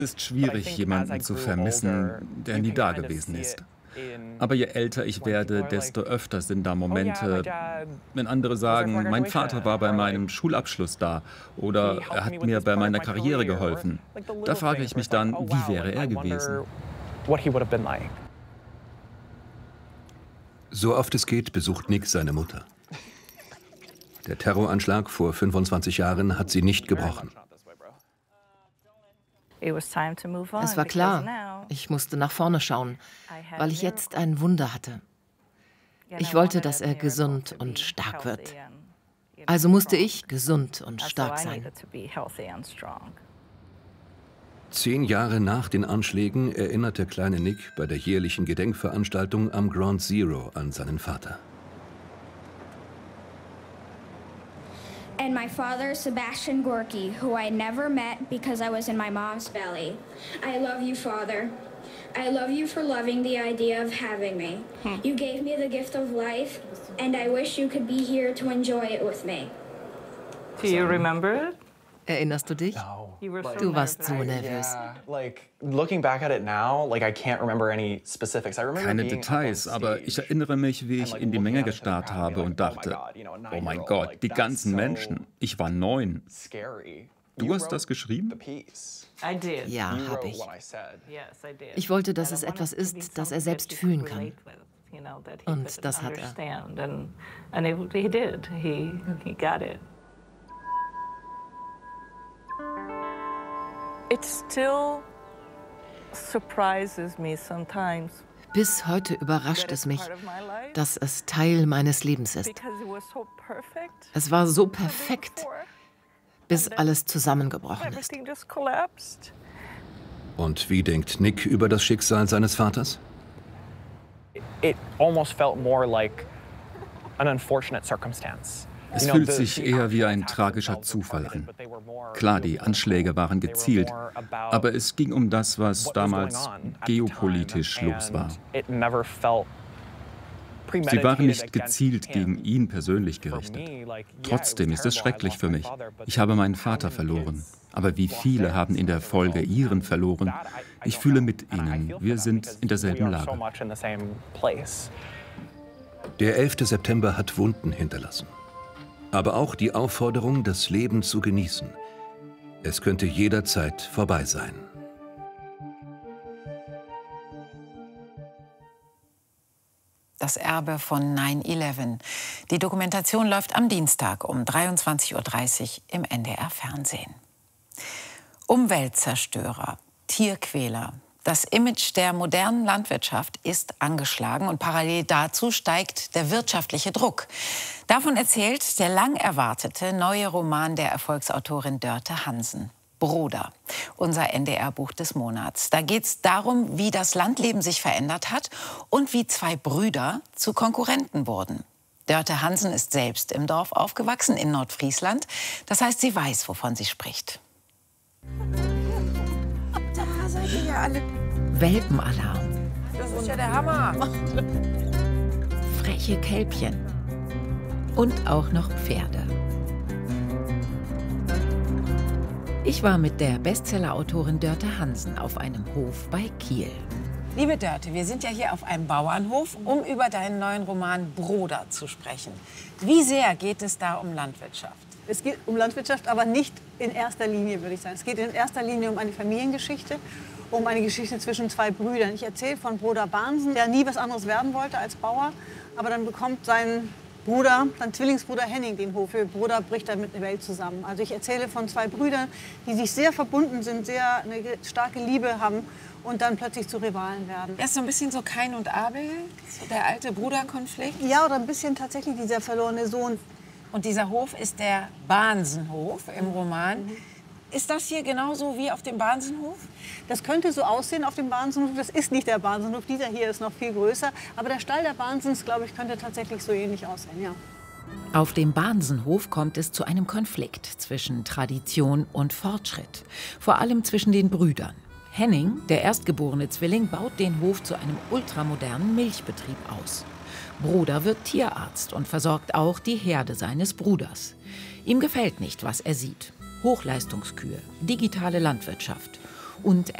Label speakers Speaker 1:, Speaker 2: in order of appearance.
Speaker 1: Es ist schwierig, jemanden zu vermissen, der nie da gewesen ist. Aber je älter ich werde, desto öfter sind da Momente, wenn andere sagen, mein Vater war bei meinem Schulabschluss da oder er hat mir bei meiner Karriere geholfen. Da frage ich mich dann, wie wäre er gewesen?
Speaker 2: So oft es geht, besucht Nick seine Mutter. Der Terroranschlag vor 25 Jahren hat sie nicht gebrochen.
Speaker 3: Es war klar, ich musste nach vorne schauen, weil ich jetzt ein Wunder hatte. Ich wollte, dass er gesund und stark wird. Also musste ich gesund und stark sein.
Speaker 2: 10 Jahre nach den Anschlägen erinnert der kleine Nick bei der jährlichen Gedenkveranstaltung am Ground Zero an seinen Vater.
Speaker 4: And my father, Sebastian Gorky, who I never met because I was in my mom's belly. I love you, Father. I love you for loving the idea of having me. You gave me the gift of life, and I wish you could be here to enjoy it with me.
Speaker 5: Do you remember it?
Speaker 3: Erinnerst du dich? Du warst so nervös.
Speaker 1: Keine Details, aber ich erinnere mich, wie ich in die Menge gestarrt habe und dachte, oh mein Gott, die ganzen Menschen. Ich war 9. Du hast das geschrieben?
Speaker 3: Ja, habe ich. Ich wollte, dass es etwas ist, das er selbst fühlen kann. Und das hat er.
Speaker 5: It still surprises me sometimes.
Speaker 3: Bis heute überrascht es mich, dass es Teil meines Lebens ist. Es war so perfekt, bis alles zusammengebrochen ist.
Speaker 2: Und wie denkt Nick über das Schicksal seines Vaters?
Speaker 6: It almost felt more like an unfortunate circumstance.
Speaker 1: Es fühlt sich eher wie ein tragischer Zufall an. Klar, die Anschläge waren gezielt, aber es ging um das, was damals geopolitisch los war. Sie waren nicht gezielt gegen ihn persönlich gerichtet. Trotzdem ist es schrecklich für mich. Ich habe meinen Vater verloren. Aber wie viele haben in der Folge ihren verloren? Ich fühle mit ihnen. Wir sind in derselben Lage.
Speaker 2: Der 11. September hat Wunden hinterlassen. Aber auch die Aufforderung, das Leben zu genießen. Es könnte jederzeit vorbei sein.
Speaker 7: Das Erbe von 9/11. Die Dokumentation läuft am Dienstag um 23:30 Uhr im NDR-Fernsehen. Umweltzerstörer, Tierquäler. Das Image der modernen Landwirtschaft ist angeschlagen und parallel dazu steigt der wirtschaftliche Druck. Davon erzählt der lang erwartete neue Roman der Erfolgsautorin Dörte Hansen. Bruder, unser NDR-Buch des Monats. Da geht es darum, wie das Landleben sich verändert hat und wie 2 Brüder zu Konkurrenten wurden. Dörte Hansen ist selbst im Dorf aufgewachsen, in Nordfriesland. Das heißt, sie weiß, wovon sie spricht.
Speaker 3: Da seid ihr ja alle. Welpenalarm.
Speaker 5: Das ist ja der Hammer.
Speaker 3: Freche Kälbchen. Und auch noch Pferde. Ich war mit der Bestseller-Autorin Dörte Hansen auf einem Hof bei Kiel.
Speaker 7: Liebe Dörte, wir sind ja hier auf einem Bauernhof, um über deinen neuen Roman Bruder zu sprechen. Wie sehr geht es da um Landwirtschaft?
Speaker 8: Es geht um Landwirtschaft, aber nicht in erster Linie, würde ich sagen. Es geht in erster Linie um eine Familiengeschichte, um eine Geschichte zwischen 2 Brüdern. Ich erzähle von Bruder Bahnsen, der nie was anderes werden wollte als Bauer, aber dann bekommt sein Bruder, sein Zwillingsbruder Henning den Hof. Ihr Bruder bricht dann mit der Welt zusammen. Also ich erzähle von 2 Brüdern, die sich sehr verbunden sind, sehr eine starke Liebe haben und dann plötzlich zu Rivalen werden.
Speaker 7: Das ist so ein bisschen so Kain und Abel, so der alte Bruderkonflikt.
Speaker 8: Ja, oder ein bisschen tatsächlich dieser verlorene Sohn.
Speaker 7: Und dieser Hof ist der Bahnsenhof im Roman. Ist das hier genauso wie auf dem Bahnsenhof?
Speaker 8: Das könnte so aussehen auf dem Bahnsenhof. Das ist nicht der Bahnsenhof. Dieser hier ist noch viel größer. Aber der Stall der Bahnsens, glaube ich, könnte tatsächlich so ähnlich aussehen, ja.
Speaker 3: Auf dem Bahnsenhof kommt es zu einem Konflikt zwischen Tradition und Fortschritt. Vor allem zwischen den Brüdern. Henning, der erstgeborene Zwilling, baut den Hof zu einem ultramodernen Milchbetrieb aus. Bruder wird Tierarzt und versorgt auch die Herde seines Bruders. Ihm gefällt nicht, was er sieht. Hochleistungskühe, digitale Landwirtschaft. und